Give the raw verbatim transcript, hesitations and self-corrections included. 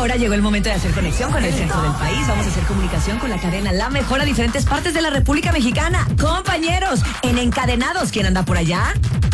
Ahora llegó el momento de hacer conexión con el centro del país. Vamos a hacer comunicación con la cadena La Mejor a diferentes partes de la República Mexicana. Compañeros, en Encadenados, ¿quién anda por allá?